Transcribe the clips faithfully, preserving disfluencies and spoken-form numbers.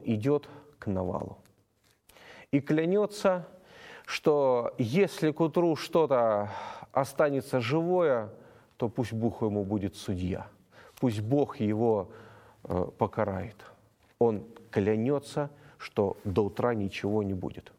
идет к Навалу и клянется, что если к утру что-то останется живое, то пусть Бог ему будет судья, пусть Бог его э, покарает. Он клянется, что до утра ничего не будет.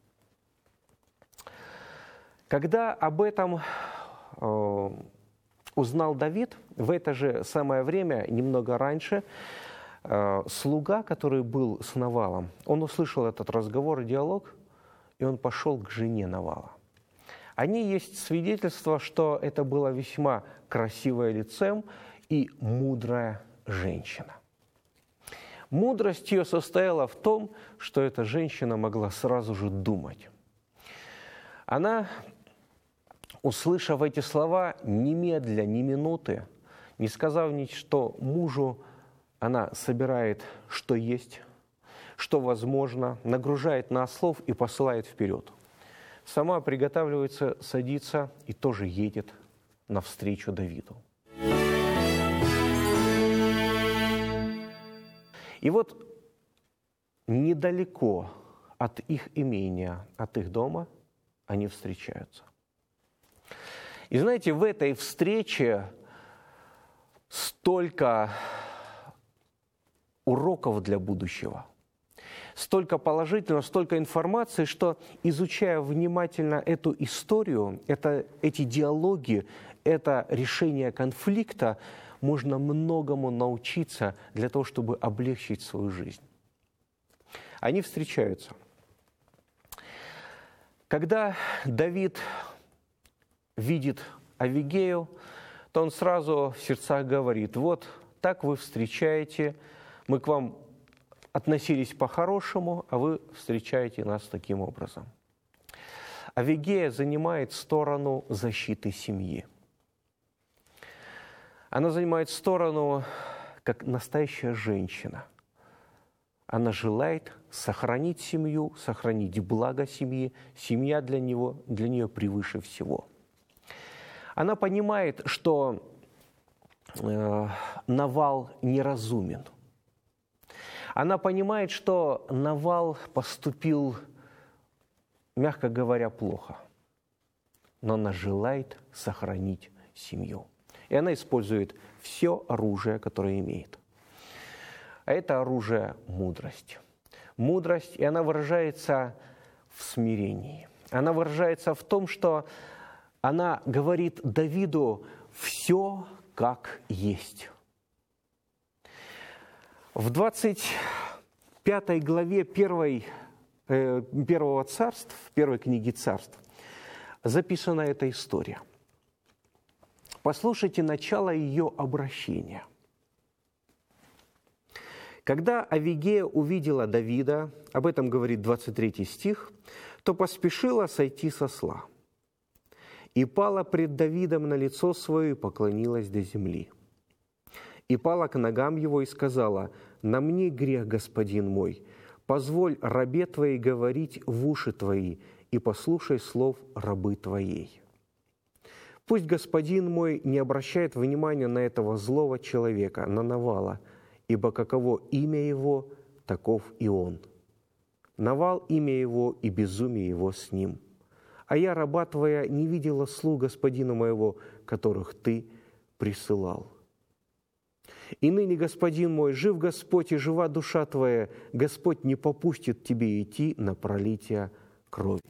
Когда об этом э, узнал Давид, в это же самое время, немного раньше, э, слуга, который был с Навалом, он услышал этот разговор и диалог, и он пошел к жене Навала. Они есть свидетельство, что это была весьма красивая лицем и мудрая женщина. Мудрость ее состояла в том, что эта женщина могла сразу же думать. Она, услышав эти слова, немедля, ни минуты, не сказав ничего мужу, она собирает, что есть, что возможно, нагружает на ослов и посылает вперед. Сама приготавливается, садится и тоже едет навстречу Давиду. И вот недалеко от их имения, от их дома они встречаются. И знаете, в этой встрече столько уроков для будущего, столько положительного, столько информации, что, изучая внимательно эту историю, это, эти диалоги, это решение конфликта, можно многому научиться для того, чтобы облегчить свою жизнь. Они встречаются. Когда Давид видит Авигею, то он сразу в сердцах говорит: вот так вы встречаете, мы к вам относились по-хорошему, а вы встречаете нас таким образом. Авигея занимает сторону защиты семьи. Она занимает сторону как настоящая женщина. Она желает сохранить семью, сохранить благо семьи. Семья для него, для нее превыше всего. Она понимает, что э, Навал неразумен. Она понимает, что Навал поступил, мягко говоря, плохо. Но она желает сохранить семью. И она использует все оружие, которое имеет. А это оружие – мудрость. Мудрость, и она выражается в смирении. Она выражается в том, что она говорит Давиду все как есть. В двадцать пятой главе первой, э, первого царств, первой книги царств, записана эта история. Послушайте начало ее обращения. Когда Авигея увидела Давида, об этом говорит двадцать третий стих, то поспешила сойти со осла и пала пред Давидом на лицо свое и поклонилась до земли. И пала к ногам его и сказала: «На мне грех, господин мой, позволь рабе твоей говорить в уши твои, и послушай слов рабы твоей. Пусть господин мой не обращает внимания на этого злого человека, на Навала, ибо каково имя его, таков и он. Навал имя его, и безумие его с ним. А я, раба твоя, не видела слуг господина моего, которых ты присылал. И ныне, господин мой, жив Господь и жива душа твоя, Господь не попустит тебе идти на пролитие крови».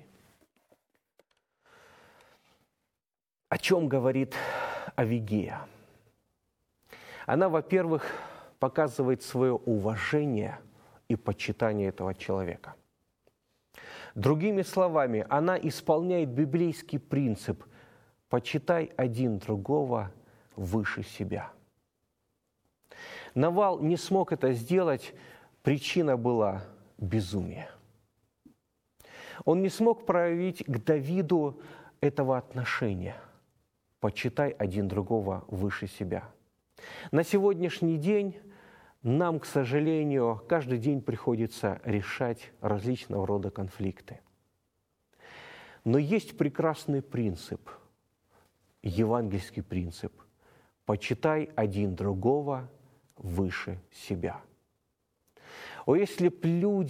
О чем говорит Авигея? Она, во-первых, показывает свое уважение и почитание этого человека. Другими словами, она исполняет библейский принцип «почитай один другого выше себя». Навал не смог это сделать, причина была безумие. Он не смог проявить к Давиду этого отношения. Почитай один другого выше себя. На сегодняшний день нам, к сожалению, каждый день приходится решать различного рода конфликты. Но есть прекрасный принцип, евангельский принцип. Почитай один другого выше себя. О, если б люди